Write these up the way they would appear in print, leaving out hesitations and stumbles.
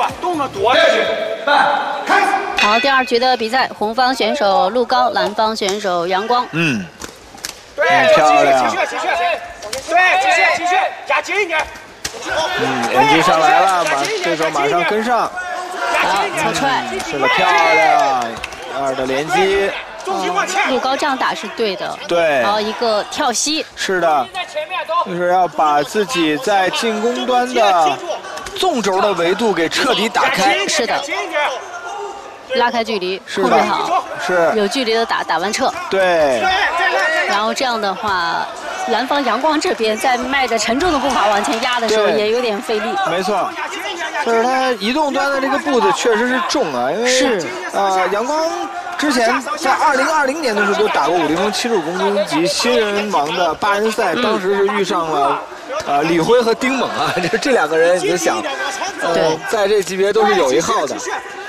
动作躲下去。开始。 好，第2局的比赛，红方选手陆高，蓝方选手阳光。 对， 漂亮。 继续，对，继续，加紧一点。 连击上来了，对手马上跟上。 好，侧踹。 是的，漂亮，2的连击。 陆高这样打是对的。 对。 然后一个跳膝。 是的。就是要把自己在进攻端的纵轴的维度给彻底打开。 是的。拉开距离，控制好， 是有距离的打完撤。 对。 然后这样的话，蓝方阳光这边在迈着沉重的步伐往前压的时候，也有点费力。 没错，就是他移动端的这个步子确实是重啊，因为是阳光之前在2020年的时候就打过50分75公斤级新人王的8人赛，当时是遇上了李辉和丁猛啊，这2个人你就想，在这级别都是有一号的。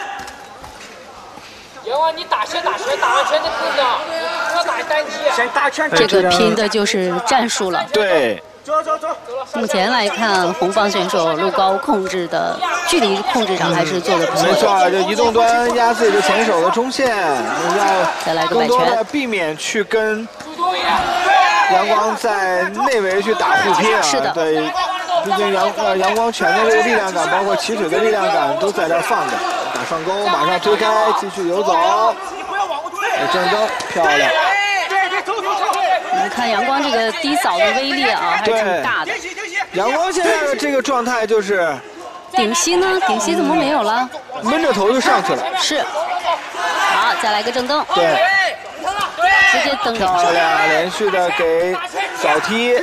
阳光，你打拳，打完拳再跟上，你不要打单击。 先打拳。 这个拼的就是战术了。 对。 走。 目前来看，红方选手陆高控制的距离控制上还是做得不错。 没错，就移动端压自己的前手的中线，要更多的避免去跟阳光在内围去打互拼啊。 是的。 对，毕竟阳光拳的这个力量感，包括起腿的力量感都在这放着。打上勾，马上推开，继续游走。正蹬，漂亮。 我们看阳光这个低扫的威力啊，还是挺大的。 阳光现在的这个状态就是顶膝呢？顶膝怎么没有了？ 闷着头就上去了。 是。好，再来个正蹬。 对。 直接蹬上。 漂亮，连续的给扫踢。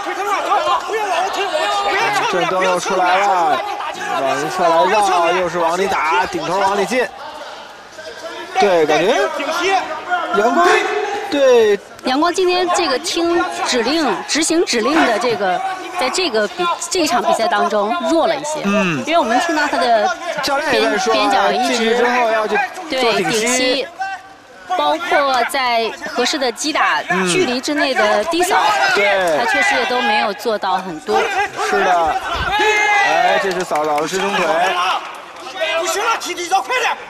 正蹬又出来了，往一侧来绕，又是往里打，顶头往里进。对，感觉阳光对阳光今天这个听指令、执行指令的这个，在这一场比赛当中弱了一些。因为我们听到他的教练也在说， 边角一直之后要去做顶膝，包括在合适的击打距离之内的低扫，他确实也都没有做到很多。 是的，这是扫的支撑腿。 不行了，踢走，快点！